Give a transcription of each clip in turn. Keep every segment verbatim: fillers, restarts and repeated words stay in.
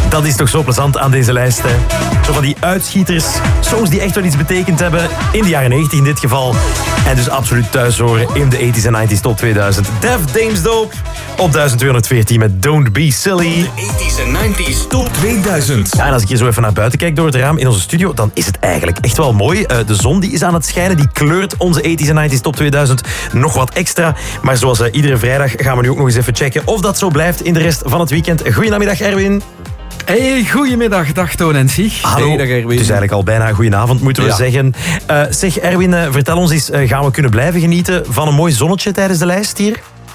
Dat is toch zo plezant aan deze lijst. Hè? Zo van die uitschieters, songs die echt wel iets betekend hebben. In de jaren negentig in dit geval. En dus absoluut thuis horen in de tachtiger en negentiger top tweeduizend. Def Dames Dope op duizend tweehonderdveertien met Don't Be Silly. De tachtiger en negentiger top tweeduizend. Ja, en als ik hier zo even naar buiten kijk door het raam in onze studio, dan is het eigenlijk echt wel mooi. Uh, de zon die is aan het schijnen, die kleurt onze tachtiger en negentiger top tweeduizend nog wat extra. Maar zoals uh, iedere vrijdag gaan we nu ook nog eens even checken of dat zo blijft in de rest van het weekend. Goedenamiddag, Erwin. Hey, goedemiddag, dag Toon en Sieg. Hallo, hey, dag Erwin. Het is eigenlijk al bijna goedenavond, moeten we ja. zeggen. Uh, zeg Erwin, uh, vertel ons eens, uh, gaan we kunnen blijven genieten van een mooi zonnetje tijdens de lijst hier?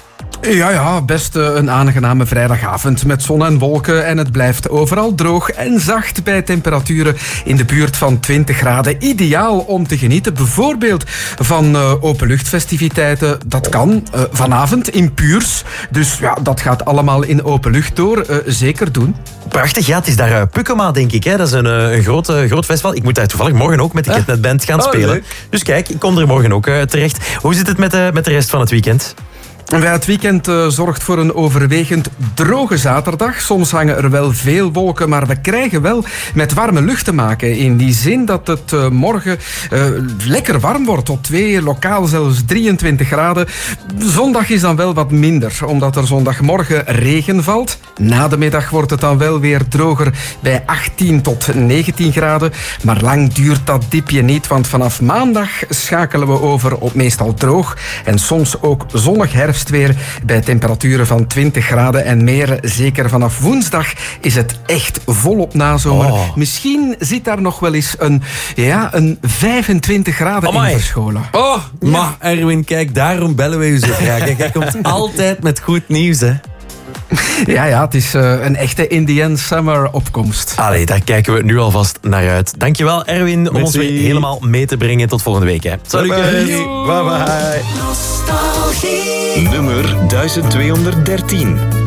Ja, ja, best een aangename vrijdagavond met zon en wolken en het blijft overal droog en zacht bij temperaturen in de buurt van twintig graden. Ideaal om te genieten bijvoorbeeld van uh, openluchtfestiviteiten. Dat kan uh, vanavond in Puurs. Dus ja, dat gaat allemaal in open lucht door. Uh, zeker doen. Prachtig, ja, het is daar uh, Pukkema, denk ik. Hè. Dat is een, uh, een groot, uh, groot festival. Ik moet daar toevallig morgen ook met de Ketnet Band gaan oh, spelen. Leuk. Dus kijk, ik kom er morgen ook uh, terecht. Hoe zit het met, uh, met de rest van het weekend? Bij het weekend uh, zorgt voor een overwegend droge zaterdag. Soms hangen er wel veel wolken, maar we krijgen wel met warme lucht te maken. In die zin dat het uh, morgen uh, lekker warm wordt. Tot twee, lokaal zelfs drieëntwintig graden. Zondag is dan wel wat minder, omdat er zondagmorgen regen valt. Na de middag wordt het dan wel weer droger bij achttien tot negentien graden. Maar lang duurt dat dipje niet, want vanaf maandag schakelen we over op meestal droog. En soms ook zonnig herfst. Weer bij temperaturen van twintig graden en meer. Zeker vanaf woensdag is het echt volop nazomer. Oh. Misschien zit daar nog wel eens een, ja, een vijfentwintig graden Amai. in verscholen. Oh, ja. Maar Erwin, kijk, daarom bellen we u zo graag. Kijk, hij komt altijd met goed nieuws, hè. Ja, ja, het is uh, een echte Indian Summer opkomst. Allee, daar kijken we nu alvast naar uit. Dankjewel, Erwin, om Merci. ons weer helemaal mee te brengen. Tot volgende week. Hè. Salut, guys. Bye bye. Nummer duizend tweehonderddertien.